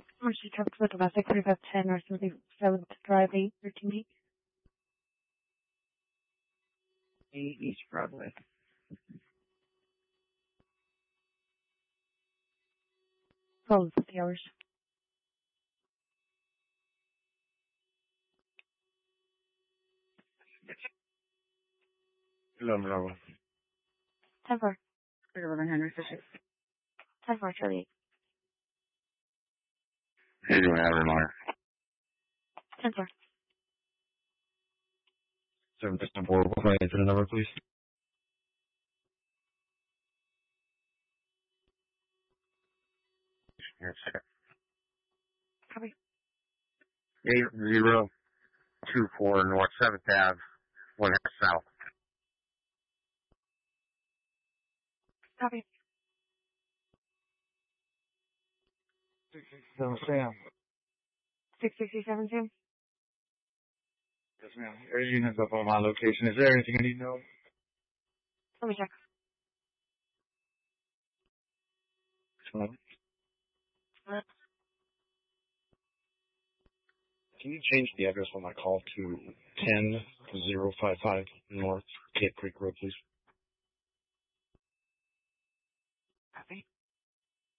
Mercy Trucks with domestic 4510 or 77th Drive 813D. East Broadway. Closed 50 hours. Bravo. 10-4. 1100 Fisher. 10-4, Charlie 8. You have a reminder. 10-4. 764. What's my incident number, please? Yes, sir. Copy. 8024 North 7th Ave, 1 South. Copy. 667 Sam. 667 Sam. Yes, ma'am. Your unit's up on my location. Is there anything I need to know? Let me check. Can you change the address on my call to 10055 North Cape Creek Road, please?